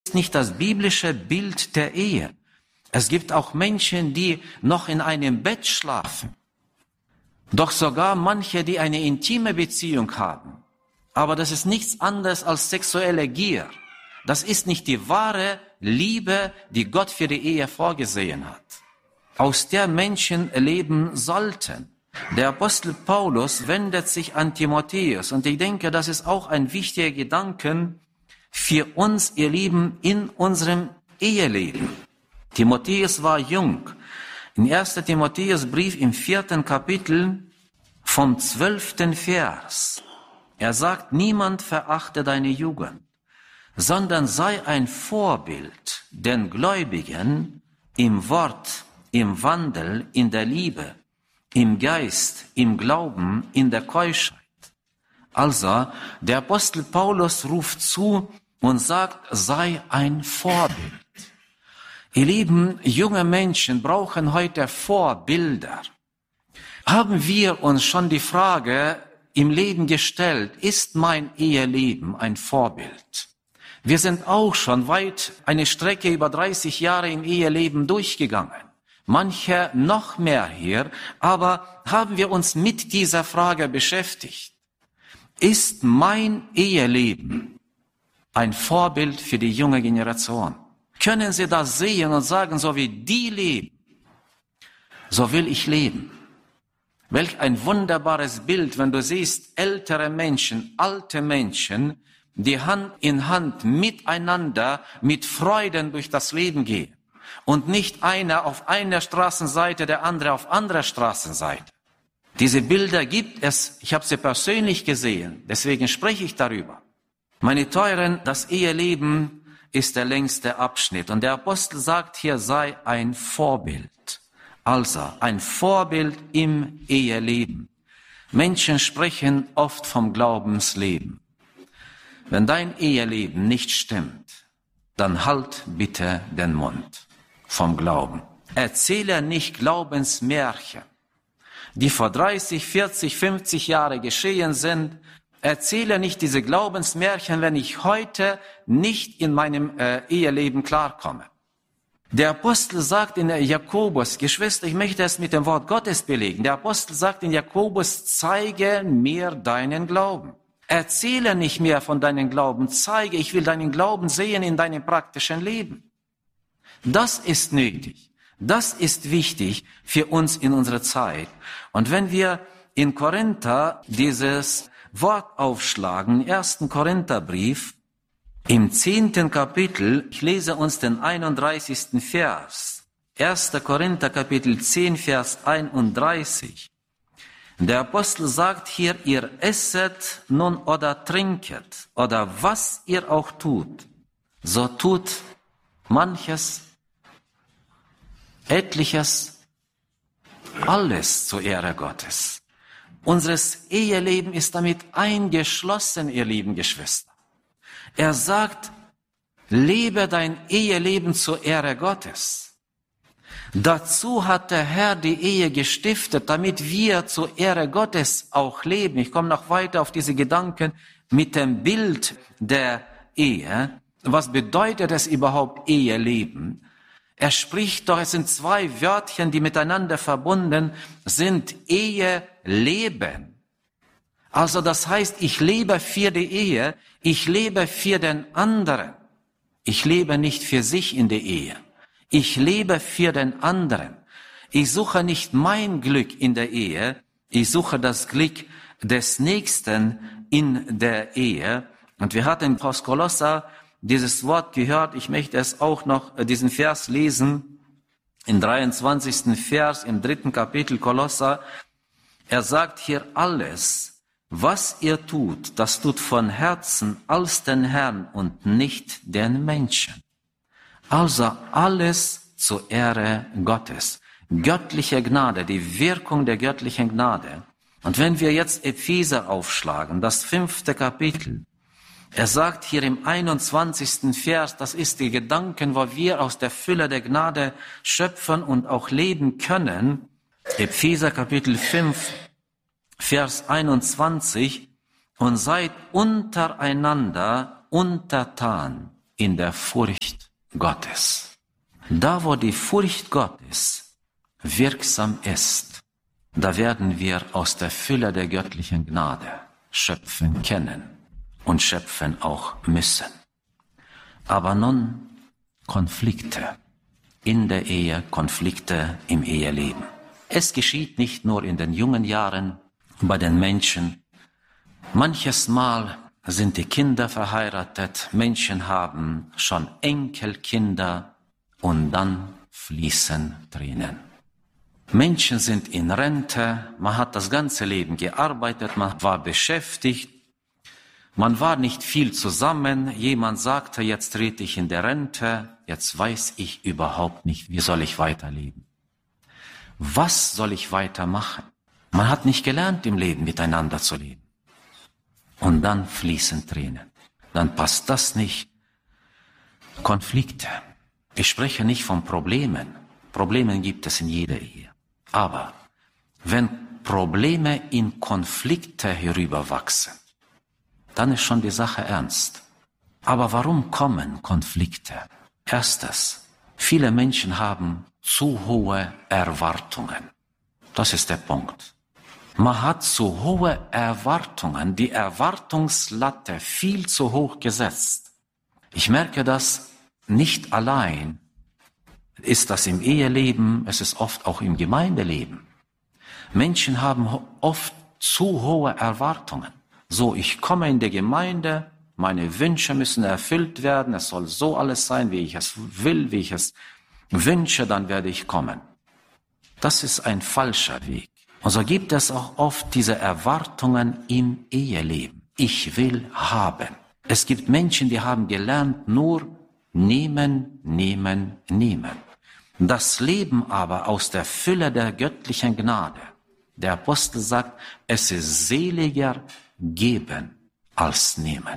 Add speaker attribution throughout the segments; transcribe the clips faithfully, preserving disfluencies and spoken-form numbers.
Speaker 1: ist nicht das biblische Bild der Ehe. Es gibt auch Menschen, die noch in einem Bett schlafen. Doch sogar manche, die eine intime Beziehung haben. Aber das ist nichts anderes als sexuelle Gier. Das ist nicht die wahre Liebe, die Gott für die Ehe vorgesehen hat, aus der Menschen leben sollten. Der Apostel Paulus wendet sich an Timotheus und ich denke, das ist auch ein wichtiger Gedanke für uns, ihr Lieben, in unserem Eheleben. Timotheus war jung. In erster Timotheusbrief im vierten Kapitel vom zwölften Vers. Er sagt, niemand verachte deine Jugend, sondern sei ein Vorbild den Gläubigen im Wort, im Wandel, in der Liebe, im Geist, im Glauben, in der Keuschheit. Also, der Apostel Paulus ruft zu und sagt, sei ein Vorbild. Ihr Lieben, junge Menschen brauchen heute Vorbilder. Haben wir uns schon die Frage im Leben gestellt, ist mein Eheleben ein Vorbild? Wir sind auch schon weit eine Strecke über dreißig Jahre im Eheleben durchgegangen. Manche noch mehr hier, aber haben wir uns mit dieser Frage beschäftigt? Ist mein Eheleben ein Vorbild für die junge Generation? Können Sie das sehen und sagen, so wie die leben, so will ich leben? Welch ein wunderbares Bild, wenn du siehst, ältere Menschen, alte Menschen, die Hand in Hand miteinander mit Freuden durch das Leben gehen. Und nicht einer auf einer Straßenseite, der andere auf anderer Straßenseite. Diese Bilder gibt es, ich habe sie persönlich gesehen, deswegen spreche ich darüber. Meine Teuren, das Eheleben ist der längste Abschnitt. Und der Apostel sagt hier, sei ein Vorbild. Also, ein Vorbild im Eheleben. Menschen sprechen oft vom Glaubensleben. Wenn dein Eheleben nicht stimmt, dann halt bitte den Mund vom Glauben. Erzähle nicht Glaubensmärchen, die vor dreißig, vierzig, fünfzig Jahre geschehen sind. Erzähle nicht diese Glaubensmärchen, wenn ich heute nicht in meinem äh, Eheleben klarkomme. Der Apostel sagt in Jakobus, Geschwister, ich möchte es mit dem Wort Gottes belegen. Der Apostel sagt in Jakobus, zeige mir deinen Glauben. Erzähle nicht mehr von deinem Glauben, zeige, ich will deinen Glauben sehen in deinem praktischen Leben. Das ist nötig. Das ist wichtig für uns in unserer Zeit. Und wenn wir in Korinther dieses Wort aufschlagen, ersten Korintherbrief, im zehnten Kapitel, ich lese uns den einunddreißigsten Vers. erster Korinther Kapitel zehn, Vers einunddreißig. Der Apostel sagt hier, ihr esset nun oder trinket, oder was ihr auch tut, so tut manches, etliches, alles zur Ehre Gottes. Unseres Eheleben ist damit eingeschlossen, ihr lieben Geschwister. Er sagt, lebe dein Eheleben zur Ehre Gottes. Dazu hat der Herr die Ehe gestiftet, damit wir zur Ehre Gottes auch leben. Ich komme noch weiter auf diese Gedanken mit dem Bild der Ehe. Was bedeutet es überhaupt, Eheleben? Er spricht doch, es sind zwei Wörtchen, die miteinander verbunden sind, Eheleben. Also das heißt, ich lebe für die Ehe, ich lebe für den anderen. Ich lebe nicht für sich in der Ehe. Ich lebe für den anderen. Ich suche nicht mein Glück in der Ehe, ich suche das Glück des Nächsten in der Ehe. Und wir hatten aus Kolosser dieses Wort gehört, ich möchte es auch noch, diesen Vers lesen, im dreiundzwanzigsten Vers, im dritten Kapitel Kolosser. Er sagt hier alles, was ihr tut, das tut von Herzen als den Herrn und nicht den Menschen. Also alles zur Ehre Gottes. Göttliche Gnade, die Wirkung der göttlichen Gnade. Und wenn wir jetzt Epheser aufschlagen, das fünfte Kapitel, er sagt hier im einundzwanzigsten Vers, das ist die Gedanken, wo wir aus der Fülle der Gnade schöpfen und auch leben können. Epheser Kapitel fünf, Vers einundzwanzig, und seid untereinander untertan in der Furcht Gottes. Da, wo die Furcht Gottes wirksam ist, da werden wir aus der Fülle der göttlichen Gnade schöpfen können und schöpfen auch müssen. Aber nun Konflikte in der Ehe, Konflikte im Eheleben. Es geschieht nicht nur in den jungen Jahren bei den Menschen. Manches Mal sind die Kinder verheiratet, Menschen haben schon Enkelkinder und dann fließen Tränen. Menschen sind in Rente, man hat das ganze Leben gearbeitet, man war beschäftigt, man war nicht viel zusammen, jemand sagte, jetzt trete ich in der Rente, jetzt weiß ich überhaupt nicht, wie soll ich weiterleben. Was soll ich weitermachen? Man hat nicht gelernt, im Leben miteinander zu leben. Und dann fließen Tränen. Dann passt das nicht. Konflikte. Ich spreche nicht von Problemen. Probleme gibt es in jeder Ehe. Aber wenn Probleme in Konflikte herüberwachsen, dann ist schon die Sache ernst. Aber warum kommen Konflikte? Erstes, viele Menschen haben zu hohe Erwartungen. Das ist der Punkt. Man hat zu hohe Erwartungen, die Erwartungslatte viel zu hoch gesetzt. Ich merke das nicht allein. Ist das im Eheleben, es ist oft auch im Gemeindeleben. Menschen haben oft zu hohe Erwartungen. So, ich komme in die Gemeinde, meine Wünsche müssen erfüllt werden, es soll so alles sein, wie ich es will, wie ich es wünsche, dann werde ich kommen. Das ist ein falscher Weg. Und so gibt es auch oft diese Erwartungen im Eheleben. Ich will haben. Es gibt Menschen, die haben gelernt, nur nehmen, nehmen, nehmen. Das Leben aber aus der Fülle der göttlichen Gnade. Der Apostel sagt, es ist seliger geben als nehmen.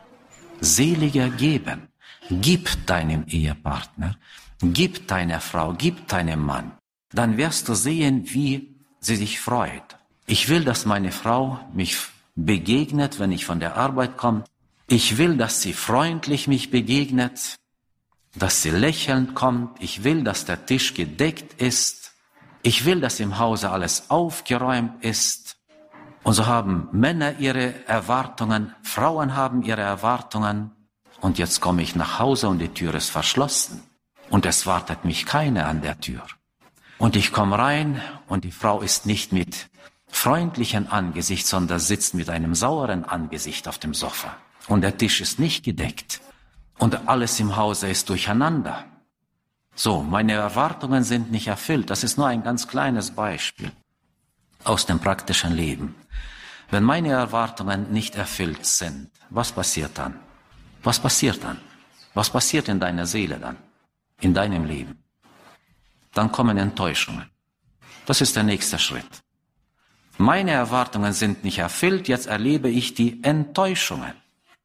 Speaker 1: Seliger geben. Gib deinem Ehepartner, gib deiner Frau, gib deinem Mann. Dann wirst du sehen, wie sie sich freut. Ich will, dass meine Frau mich begegnet, wenn ich von der Arbeit komme. Ich will, dass sie freundlich mich begegnet, dass sie lächelnd kommt. Ich will, dass der Tisch gedeckt ist. Ich will, dass im Hause alles aufgeräumt ist. Und so haben Männer ihre Erwartungen, Frauen haben ihre Erwartungen. Und jetzt komme ich nach Hause und die Tür ist verschlossen. Und es wartet mich keiner an der Tür. Und ich komme rein und die Frau ist nicht mit freundlichem Angesicht, sondern sitzt mit einem sauren Angesicht auf dem Sofa. Und der Tisch ist nicht gedeckt. Und alles im Hause ist durcheinander. So, meine Erwartungen sind nicht erfüllt. Das ist nur ein ganz kleines Beispiel aus dem praktischen Leben. Wenn meine Erwartungen nicht erfüllt sind, was passiert dann? Was passiert dann? Was passiert in deiner Seele dann? In deinem Leben? Dann kommen Enttäuschungen. Das ist der nächste Schritt. Meine Erwartungen sind nicht erfüllt, jetzt erlebe ich die Enttäuschungen.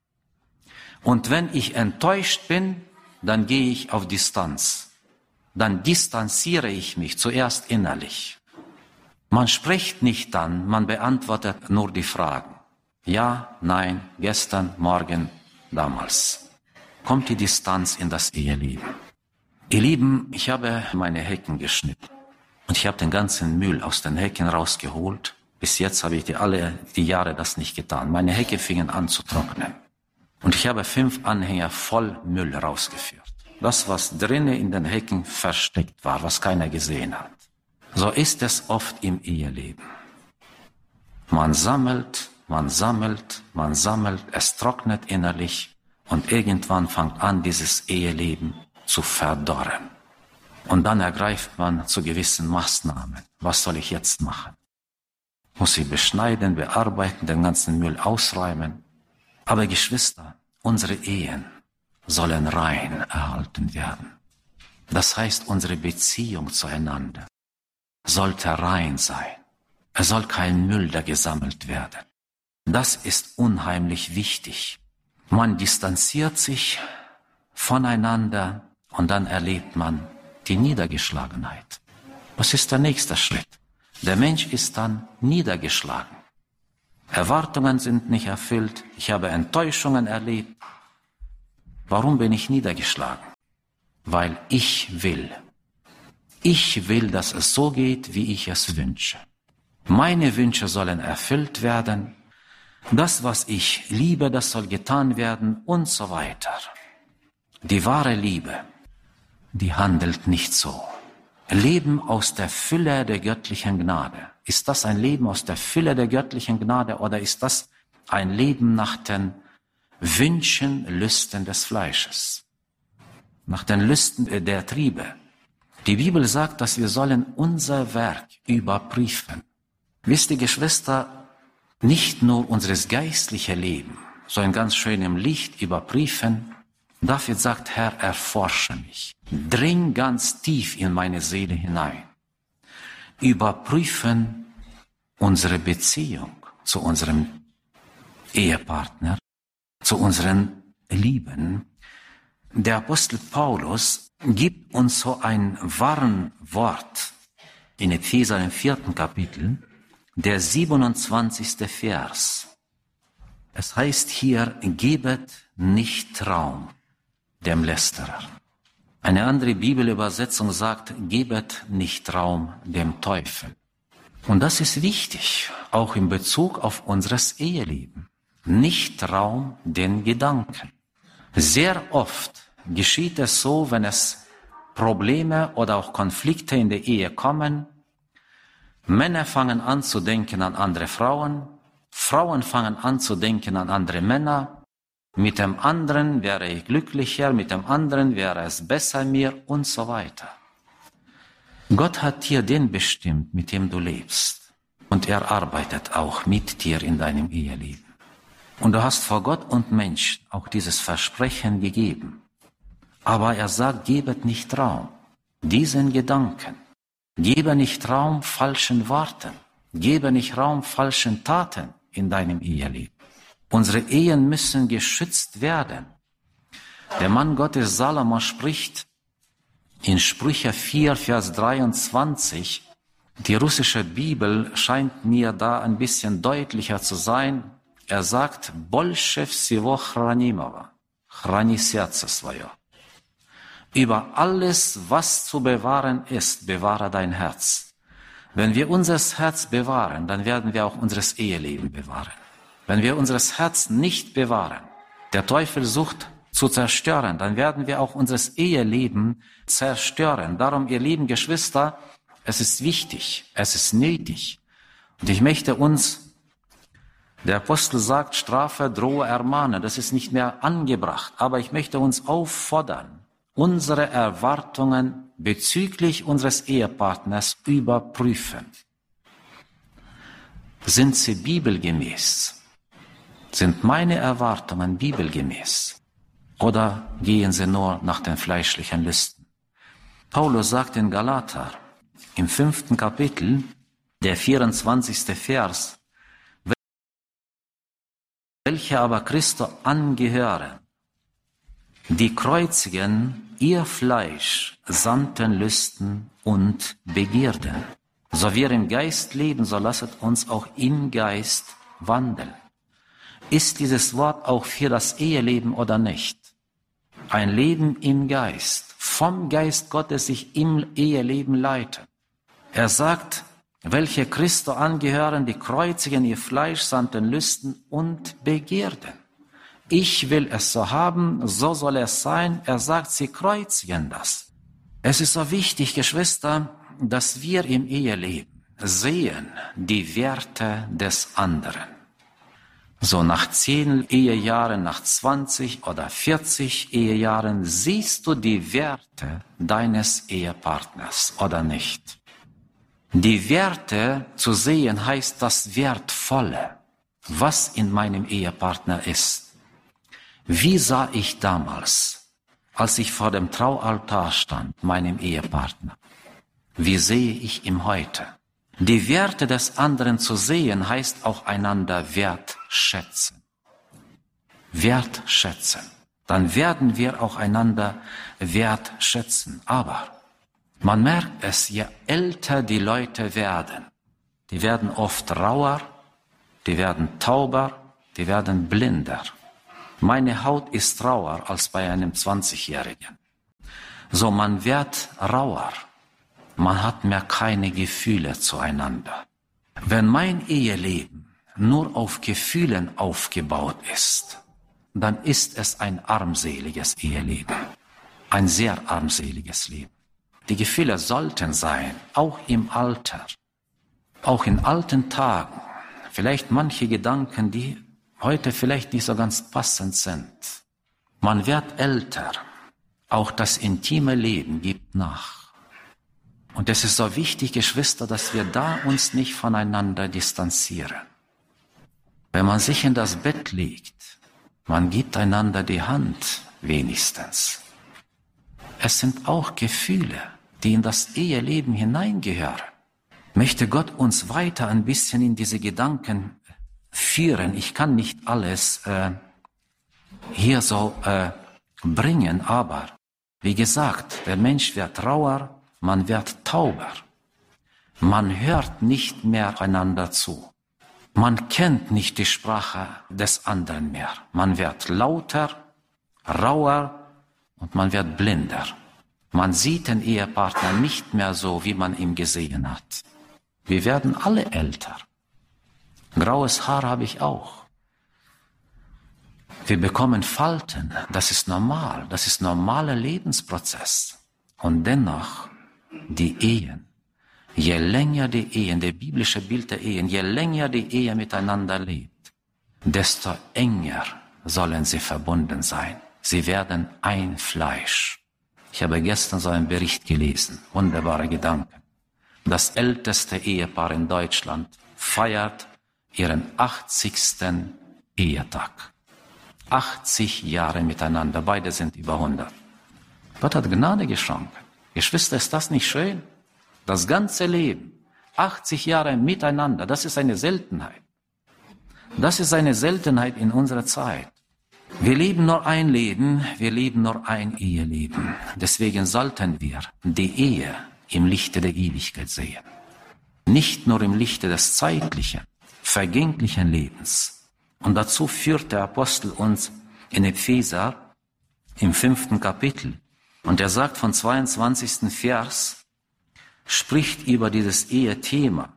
Speaker 1: Und wenn ich enttäuscht bin, dann gehe ich auf Distanz. Dann distanziere ich mich zuerst innerlich. Man spricht nicht dann, man beantwortet nur die Fragen. Ja, nein, gestern, morgen, damals. Kommt die Distanz in das Eheleben. Ihr Lieben, ich habe meine Hecken geschnitten und ich habe den ganzen Müll aus den Hecken rausgeholt. Bis jetzt habe ich die alle die Jahre das nicht getan. Meine Hecke fingen an zu trocknen und ich habe fünf Anhänger voll Müll rausgeführt. Das, was drinnen in den Hecken versteckt war, was keiner gesehen hat. So ist es oft im Eheleben. Man sammelt, man sammelt, man sammelt, es trocknet innerlich und irgendwann fängt an, dieses Eheleben zu verdorren. Und dann ergreift man zu gewissen Maßnahmen. Was soll ich jetzt machen? Muss ich beschneiden, bearbeiten, den ganzen Müll ausräumen? Aber Geschwister, unsere Ehen sollen rein erhalten werden. Das heißt, unsere Beziehung zueinander sollte rein sein. Es soll kein Müll da gesammelt werden. Das ist unheimlich wichtig. Man distanziert sich voneinander und dann erlebt man die Niedergeschlagenheit. Was ist der nächste Schritt? Der Mensch ist dann niedergeschlagen. Erwartungen sind nicht erfüllt. Ich habe Enttäuschungen erlebt. Warum bin ich niedergeschlagen? Weil ich will. Ich will, dass es so geht, wie ich es wünsche. Meine Wünsche sollen erfüllt werden. Das, was ich liebe, das soll getan werden und so weiter. Die wahre Liebe, die handelt nicht so. Leben aus der Fülle der göttlichen Gnade. Ist das ein Leben aus der Fülle der göttlichen Gnade oder ist das ein Leben nach den Wünschen, Lüsten des Fleisches? Nach den Lüsten der Triebe. Die Bibel sagt, dass wir sollen unser Werk überprüfen. Wisst ihr, Geschwister, nicht nur unseres geistlichen Leben, so in ganz schönem Licht überprüfen. David sagt, Herr, erforsche mich. Dring ganz tief in meine Seele hinein. Überprüfen unsere Beziehung zu unserem Ehepartner, zu unseren Lieben. Der Apostel Paulus gibt uns so ein Warnwort in Epheser im vierten Kapitel, der siebenundzwanzigste Vers. Es heißt hier, gebet nicht Raum dem Lästerer. Eine andere Bibelübersetzung sagt, gebet nicht Raum dem Teufel. Und das ist wichtig, auch in Bezug auf unseres Eheleben. Nicht Raum den Gedanken. Sehr oft geschieht es so, wenn es Probleme oder auch Konflikte in der Ehe kommen. Männer fangen an zu denken an andere Frauen, Frauen fangen an zu denken an andere Männer. Mit dem anderen wäre ich glücklicher, mit dem anderen wäre es besser mir und so weiter. Gott hat dir den bestimmt, mit dem du lebst. Und er arbeitet auch mit dir in deinem Eheleben. Und du hast vor Gott und Mensch auch dieses Versprechen gegeben. Aber er sagt, gebet nicht Raum diesen Gedanken. Gebe nicht Raum falschen Worten. Gebe nicht Raum falschen Taten in deinem Eheleben. Unsere Ehen müssen geschützt werden. Der Mann Gottes Salomo spricht in Sprüche vier, Vers dreiundzwanzig. Die russische Bibel scheint mir da ein bisschen deutlicher zu sein. Er sagt, «Больше всего хранимого, храни сердце свое». Über alles, was zu bewahren ist, bewahre dein Herz. Wenn wir unser Herz bewahren, dann werden wir auch unser Eheleben bewahren. Wenn wir unser Herz nicht bewahren, der Teufel sucht zu zerstören, dann werden wir auch unser Eheleben zerstören. Darum, ihr lieben Geschwister, es ist wichtig, es ist nötig. Und ich möchte uns, der Apostel sagt, strafe, drohe, ermahne, das ist nicht mehr angebracht. Aber ich möchte uns auffordern, unsere Erwartungen bezüglich unseres Ehepartners überprüfen. Sind sie bibelgemäß? Sind meine Erwartungen bibelgemäß? Oder gehen sie nur nach den fleischlichen Lüsten? Paulus sagt in Galater, im fünften Kapitel, der vierundzwanzigste Vers, welche aber Christo angehören, die kreuzigen ihr Fleisch sandten Lüsten und Begierden. So wir im Geist leben, so lasset uns auch im Geist wandeln. Ist dieses Wort auch für das Eheleben oder nicht? Ein Leben im Geist, vom Geist Gottes sich im Eheleben leiten. Er sagt, welche Christo angehören, die kreuzigen ihr Fleisch sandten Lüsten und Begierden. Ich will es so haben, so soll es sein. Er sagt, sie kreuzigen das. Es ist so wichtig, Geschwister, dass wir im Eheleben sehen die Werte des anderen. So nach zehn Ehejahren, nach zwanzig oder vierzig Ehejahren siehst du die Werte deines Ehepartners oder nicht. Die Werte zu sehen heißt das Wertvolle, was in meinem Ehepartner ist. Wie sah ich damals, als ich vor dem Traualtar stand, meinem Ehepartner? Wie sehe ich ihn heute? Die Werte des anderen zu sehen, heißt auch einander wertschätzen. Wertschätzen. Dann werden wir auch einander wertschätzen. Aber man merkt es, je älter die Leute werden, die werden oft rauer, die werden tauber, die werden blinder. Meine Haut ist rauer als bei einem zwanzigjährigen. So, man wird rauer. Man hat mehr keine Gefühle zueinander. Wenn mein Eheleben nur auf Gefühlen aufgebaut ist, dann ist es ein armseliges Eheleben. Ein sehr armseliges Leben. Die Gefühle sollten sein, auch im Alter, auch in alten Tagen. Vielleicht manche Gedanken, die heute vielleicht nicht so ganz passend sind. Man wird älter. Auch das intime Leben gibt nach. Und es ist so wichtig, Geschwister, dass wir da uns nicht voneinander distanzieren. Wenn man sich in das Bett legt, man gibt einander die Hand wenigstens. Es sind auch Gefühle, die in das Eheleben hineingehören. Möchte Gott uns weiter ein bisschen in diese Gedanken führen. Ich kann nicht alles äh, hier so äh, bringen, aber wie gesagt, der Mensch wird rauer, man wird tauber. Man hört nicht mehr einander zu. Man kennt nicht die Sprache des anderen mehr. Man wird lauter, rauer und man wird blinder. Man sieht den Ehepartner nicht mehr so, wie man ihn gesehen hat. Wir werden alle älter. Graues Haar habe ich auch. Wir bekommen Falten. Das ist normal. Das ist normaler Lebensprozess. Und dennoch, die Ehen, je länger die Ehen, der biblische Bild der Ehen, je länger die Ehe miteinander lebt, desto enger sollen sie verbunden sein. Sie werden ein Fleisch. Ich habe gestern so einen Bericht gelesen, wunderbare Gedanken. Das älteste Ehepaar in Deutschland feiert ihren achtzigsten Ehetag. achtzig Jahre miteinander, beide sind über hundert. Gott hat Gnade geschenkt. Geschwister, ist das nicht schön? Das ganze Leben, achtzig Jahre miteinander, das ist eine Seltenheit. Das ist eine Seltenheit in unserer Zeit. Wir leben nur ein Leben, wir leben nur ein Eheleben. Deswegen sollten wir die Ehe im Lichte der Ewigkeit sehen. Nicht nur im Lichte des zeitlichen, vergänglichen Lebens. Und dazu führt der Apostel uns in Epheser im fünften Kapitel. Und er sagt von zweiundzwanzigsten Vers, spricht über dieses Ehethema.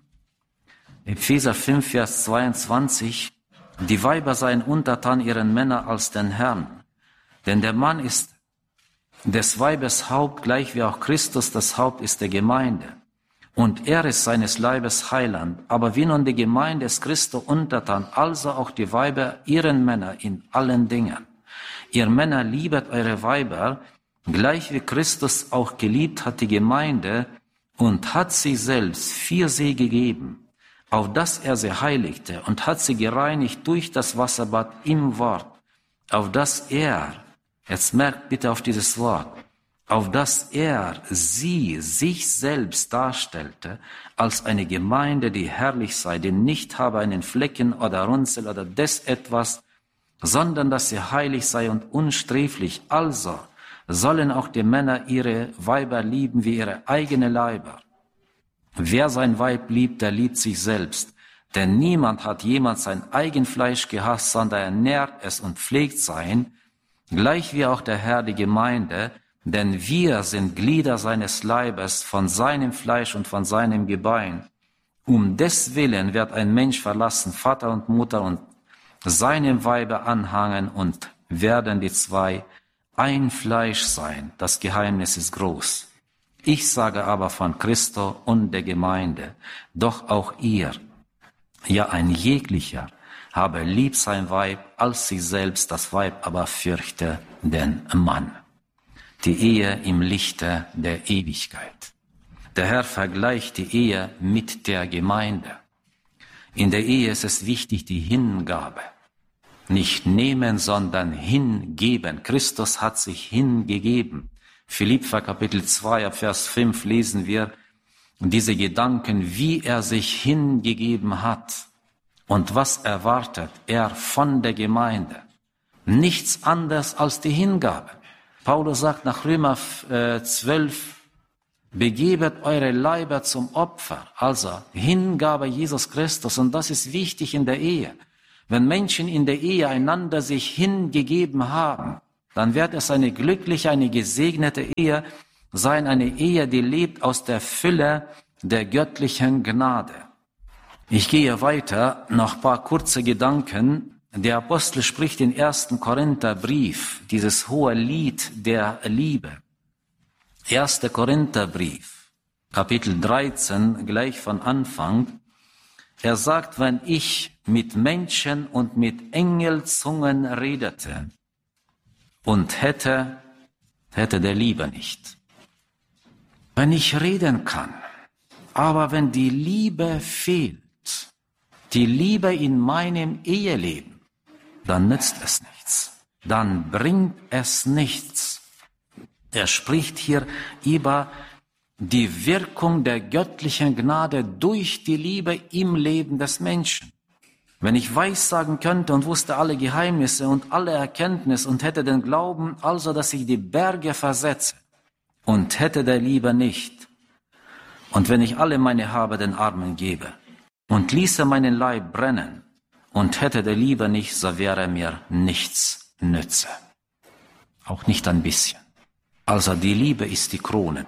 Speaker 1: Epheser fünf, Vers zweiundzwanzig, die Weiber seien untertan ihren Männern als den Herrn. Denn der Mann ist des Weibes Haupt, gleich wie auch Christus das Haupt ist der Gemeinde. Und er ist seines Leibes Heiland. Aber wie nun die Gemeinde ist Christo untertan, also auch die Weiber ihren Männern in allen Dingen. Ihr Männer liebet eure Weiber, gleich wie Christus auch geliebt hat die Gemeinde und hat sie selbst für sie gegeben, auf dass er sie heiligte und hat sie gereinigt durch das Wasserbad im Wort, auf dass er, jetzt merkt bitte auf dieses Wort, auf dass er sie sich selbst darstellte als eine Gemeinde, die herrlich sei, die nicht habe einen Flecken oder Runzel oder des etwas, sondern dass sie heilig sei und unsträflich. Also sollen auch die Männer ihre Weiber lieben wie ihre eigene Leiber. Wer sein Weib liebt, der liebt sich selbst. Denn niemand hat jemals sein Eigenfleisch gehasst, sondern er nährt es und pflegt sein, gleich wie auch der Herr die Gemeinde, denn wir sind Glieder seines Leibes, von seinem Fleisch und von seinem Gebein. Um des Willen wird ein Mensch verlassen, Vater und Mutter, und seinem Weibe anhangen, und werden die zwei ein Fleisch sein. Das Geheimnis ist groß. Ich sage aber von Christo und der Gemeinde, doch auch ihr, ja ein jeglicher, habe lieb sein Weib als sich selbst, das Weib aber fürchte den Mann. Die Ehe im Lichte der Ewigkeit. Der Herr vergleicht die Ehe mit der Gemeinde. In der Ehe ist es wichtig, die Hingabe. Nicht nehmen, sondern hingeben. Christus hat sich hingegeben. Philipper Kapitel zwei, Vers fünf lesen wir diese Gedanken, wie er sich hingegeben hat und was erwartet er von der Gemeinde. Nichts anderes als die Hingabe. Paulus sagt nach Römer zwölf, begebet eure Leiber zum Opfer, also Hingabe Jesus Christus, und das ist wichtig in der Ehe. Wenn Menschen in der Ehe einander sich hingegeben haben, dann wird es eine glückliche, eine gesegnete Ehe sein, eine Ehe, die lebt aus der Fülle der göttlichen Gnade. Ich gehe weiter, noch ein paar kurze Gedanken. Der Apostel spricht im ersten Korintherbrief, dieses hohe Lied der Liebe. erster Korintherbrief, Kapitel dreizehn, gleich von Anfang. Er sagt, wenn ich mit Menschen und mit Engelzungen redete und hätte, hätte der Liebe nicht. Wenn ich reden kann, aber wenn die Liebe fehlt, die Liebe in meinem Eheleben, dann nützt es nichts. Dann bringt es nichts. Er spricht hier über die Wirkung der göttlichen Gnade durch die Liebe im Leben des Menschen. Wenn ich weissagen könnte und wusste alle Geheimnisse und alle Erkenntnis und hätte den Glauben, also dass ich die Berge versetze und hätte der Liebe nicht, und wenn ich alle meine Habe den Armen gebe und ließe meinen Leib brennen und hätte der Liebe nicht, so wäre mir nichts nütze. Auch nicht ein bisschen. Also die Liebe ist die Krone.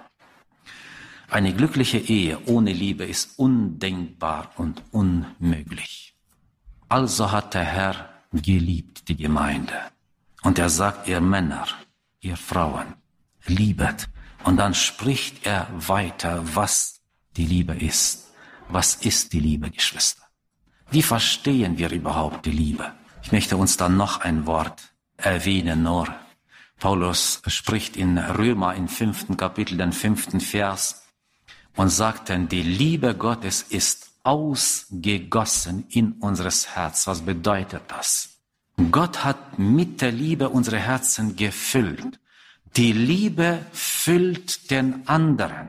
Speaker 1: Eine glückliche Ehe ohne Liebe ist undenkbar und unmöglich. Also hat der Herr geliebt die Gemeinde. Und er sagt, ihr Männer, ihr Frauen, liebet. Und dann spricht er weiter, was die Liebe ist. Was ist die Liebe, Geschwister? Wie verstehen wir überhaupt die Liebe? Ich möchte uns dann noch ein Wort erwähnen, nur. Paulus spricht in Römer im fünften Kapitel, den fünften Vers, und sagt dann, die Liebe Gottes ist ausgegossen in unseres Herz. Was bedeutet das? Gott hat mit der Liebe unsere Herzen gefüllt. Die Liebe füllt den anderen.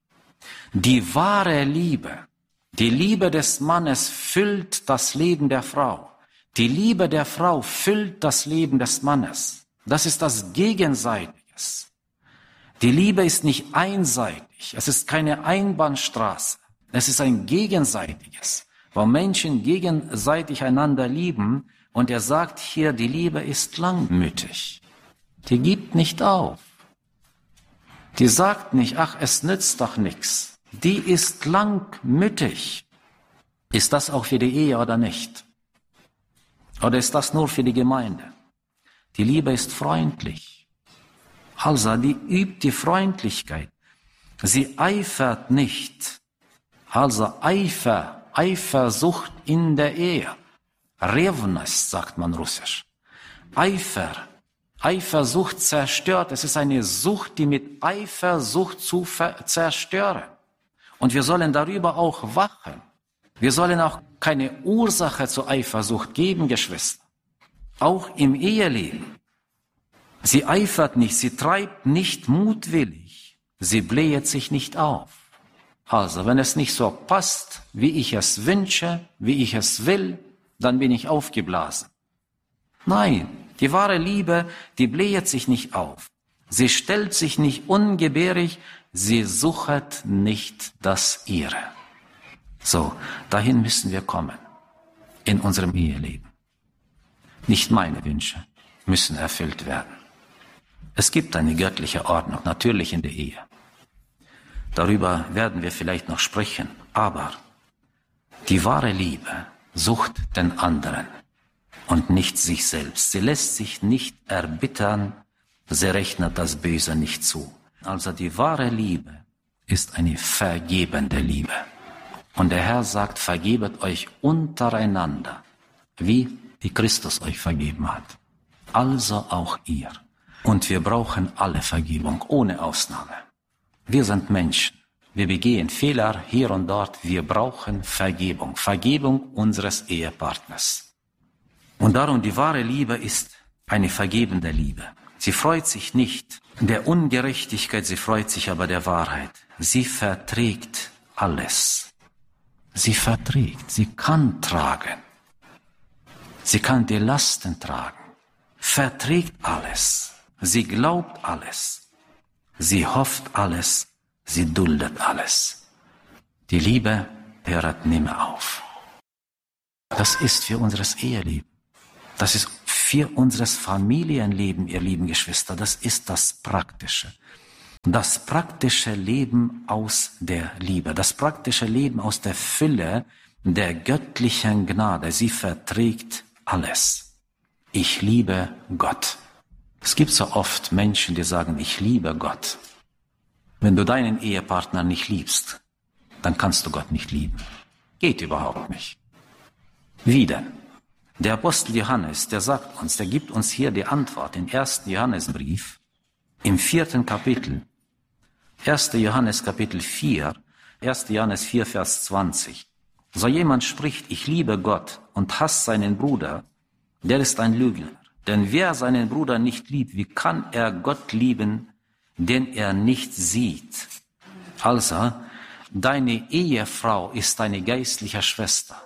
Speaker 1: Die wahre Liebe, die Liebe des Mannes füllt das Leben der Frau. Die Liebe der Frau füllt das Leben des Mannes. Das ist das Gegenseitiges. Die Liebe ist nicht einseitig. Es ist keine Einbahnstraße. Es ist ein Gegenseitiges, wo Menschen gegenseitig einander lieben. Und er sagt hier, die Liebe ist langmütig. Die gibt nicht auf. Die sagt nicht, ach, es nützt doch nichts. Die ist langmütig. Ist das auch für die Ehe oder nicht? Oder ist das nur für die Gemeinde? Die Liebe ist freundlich. Also, die übt die Freundlichkeit. Sie eifert nicht. Also Eifer, Eifersucht in der Ehe. Revность, sagt man russisch. Eifer, Eifersucht zerstört. Es ist eine Sucht, die mit Eifersucht zu zerstören. Und wir sollen darüber auch wachen. Wir sollen auch keine Ursache zur Eifersucht geben, Geschwister. Auch im Eheleben. Sie eifert nicht, sie treibt nicht mutwillig. Sie bläht sich nicht auf. Also, wenn es nicht so passt, wie ich es wünsche, wie ich es will, dann bin ich aufgeblasen. Nein, die wahre Liebe, die bläht sich nicht auf. Sie stellt sich nicht ungebärdig, sie suchet nicht das Ihre. So, dahin müssen wir kommen, in unserem Eheleben. Nicht meine Wünsche müssen erfüllt werden. Es gibt eine göttliche Ordnung, natürlich in der Ehe. Darüber werden wir vielleicht noch sprechen, aber die wahre Liebe sucht den anderen und nicht sich selbst. Sie lässt sich nicht erbittern, sie rechnet das Böse nicht zu. Also die wahre Liebe ist eine vergebende Liebe. Und der Herr sagt, vergebet euch untereinander, wie, wie Christus euch vergeben hat. Also auch ihr. Und wir brauchen alle Vergebung, ohne Ausnahme. Wir sind Menschen. Wir begehen Fehler hier und dort. Wir brauchen Vergebung. Vergebung unseres Ehepartners. Und darum, die wahre Liebe ist eine vergebende Liebe. Sie freut sich nicht der Ungerechtigkeit, sie freut sich aber der Wahrheit. Sie verträgt alles. Sie verträgt, sie kann tragen. Sie kann die Lasten tragen. Verträgt alles. Sie glaubt alles. Sie hofft alles. Sie duldet alles. Die Liebe hört nimmer auf. Das ist für unser Eheleben. Das ist für unser Familienleben, ihr lieben Geschwister. Das ist das Praktische. Das praktische Leben aus der Liebe. Das praktische Leben aus der Fülle der göttlichen Gnade. Sie verträgt alles. Ich liebe Gott. Es gibt so oft Menschen, die sagen, ich liebe Gott. Wenn du deinen Ehepartner nicht liebst, dann kannst du Gott nicht lieben. Geht überhaupt nicht. Wie denn? Der Apostel Johannes, der sagt uns, der gibt uns hier die Antwort im ersten Johannesbrief, im vierten Kapitel. erster Johannes Kapitel vier, erster Johannes vier, Vers zwanzig. So jemand spricht, ich liebe Gott und hasst seinen Bruder, der ist ein Lügner. Denn wer seinen Bruder nicht liebt, wie kann er Gott lieben, den er nicht sieht? Also, deine Ehefrau ist deine geistliche Schwester.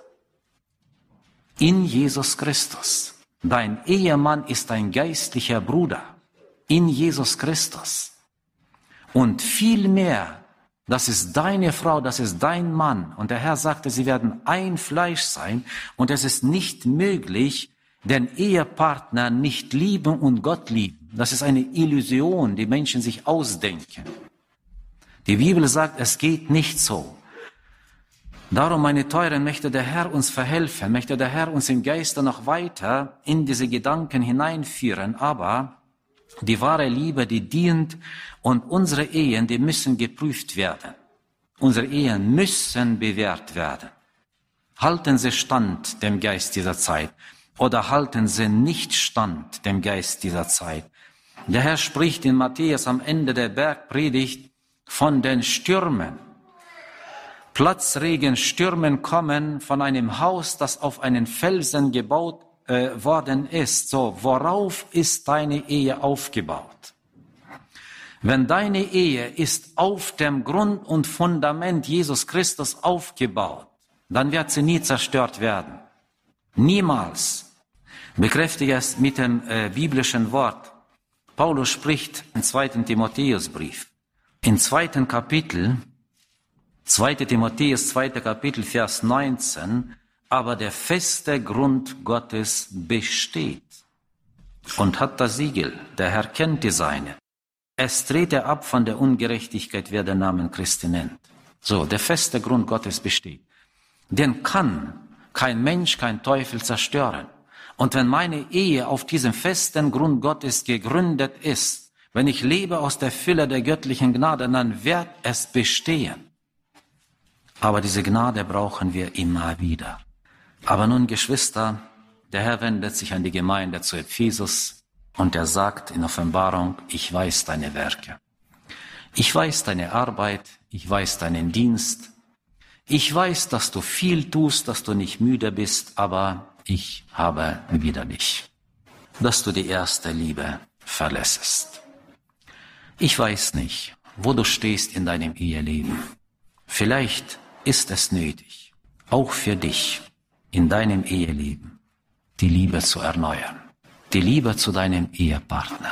Speaker 1: In Jesus Christus. Dein Ehemann ist ein geistlicher Bruder. In Jesus Christus. Und viel mehr, das ist deine Frau, das ist dein Mann. Und der Herr sagte, sie werden ein Fleisch sein. Und es ist nicht möglich, den Ehepartner nicht lieben und Gott lieben. Das ist eine Illusion, die Menschen sich ausdenken. Die Bibel sagt, es geht nicht so. Darum, meine Teuren, möchte der Herr uns verhelfen, möchte der Herr uns im Geiste noch weiter in diese Gedanken hineinführen. Aber die wahre Liebe, die dient, und unsere Ehen, die müssen geprüft werden. Unsere Ehen müssen bewährt werden. Halten sie stand dem Geist dieser Zeit oder halten sie nicht stand dem Geist dieser Zeit? Der Herr spricht in Matthäus am Ende der Bergpredigt von den Stürmen. Platzregen, Stürmen kommen von einem Haus, das auf einen Felsen gebaut äh, worden ist. So, worauf ist deine Ehe aufgebaut? Wenn deine Ehe ist auf dem Grund und Fundament Jesus Christus aufgebaut, dann wird sie nie zerstört werden. Niemals. Bekräftige es mit dem äh, biblischen Wort. Paulus spricht im zweiten Timotheusbrief. Im zweiten Kapitel, zweiter Timotheus, zweiter Kapitel, Vers neunzehn, aber der feste Grund Gottes besteht und hat das Siegel, der Herr kennt die Seine. Es trete ab von der Ungerechtigkeit, wer den Namen Christi nennt. So, der feste Grund Gottes besteht. Den kann kein Mensch, kein Teufel zerstören. Und wenn meine Ehe auf diesem festen Grund Gottes gegründet ist, wenn ich lebe aus der Fülle der göttlichen Gnade, dann wird es bestehen. Aber diese Gnade brauchen wir immer wieder. Aber nun, Geschwister, der Herr wendet sich an die Gemeinde zu Ephesus und er sagt in Offenbarung, ich weiß deine Werke. Ich weiß deine Arbeit, ich weiß deinen Dienst. Ich weiß, dass du viel tust, dass du nicht müde bist, aber ich habe wieder dich, dass du die erste Liebe verlässest. Ich weiß nicht, wo du stehst in deinem Eheleben. Vielleicht ist es nötig, auch für dich in deinem Eheleben die Liebe zu erneuern, die Liebe zu deinem Ehepartner.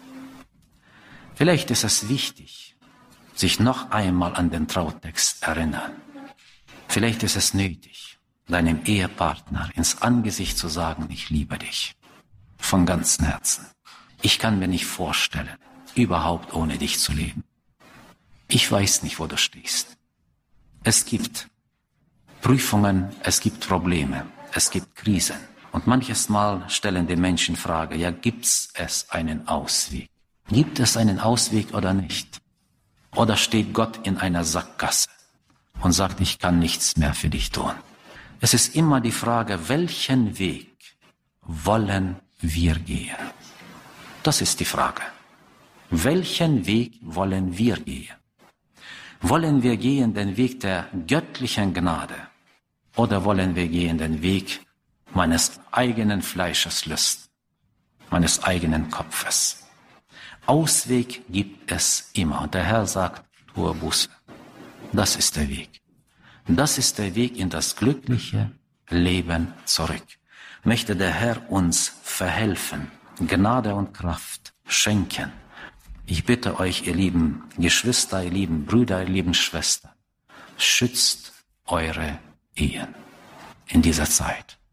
Speaker 1: Vielleicht ist es wichtig, sich noch einmal an den Trautext erinnern. Vielleicht ist es nötig, deinem Ehepartner ins Angesicht zu sagen, ich liebe dich von ganzem Herzen. Ich kann mir nicht vorstellen, überhaupt ohne dich zu leben. Ich weiß nicht, wo du stehst. Es gibt Prüfungen, es gibt Probleme, es gibt Krisen. Und manches Mal stellen die Menschen Frage, ja, gibt's es einen Ausweg? Gibt es einen Ausweg oder nicht? Oder steht Gott in einer Sackgasse und sagt, ich kann nichts mehr für dich tun? Es ist immer die Frage, welchen Weg wollen wir gehen? Das ist die Frage. Welchen Weg wollen wir gehen? Wollen wir gehen den Weg der göttlichen Gnade oder wollen wir gehen den Weg meines eigenen Fleisches Lust, meines eigenen Kopfes? Ausweg gibt es immer. Und der Herr sagt, tue Buße. Das ist der Weg. Das ist der Weg in das glückliche Leben zurück. Möchte der Herr uns verhelfen, Gnade und Kraft schenken. Ich bitte euch, ihr lieben Geschwister, ihr lieben Brüder, ihr lieben Schwestern, schützt eure Ehen in dieser Zeit.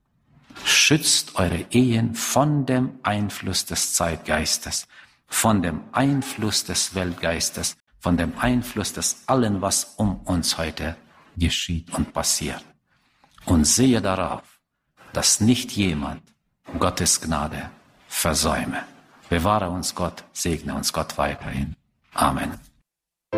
Speaker 1: Schützt eure Ehen von dem Einfluss des Zeitgeistes, von dem Einfluss des Weltgeistes, von dem Einfluss des allen, was um uns heute geschieht und passiert. Und sehe darauf, dass nicht jemand Gottes Gnade versäume. Bewahre uns Gott, segne uns Gott weiterhin. Amen.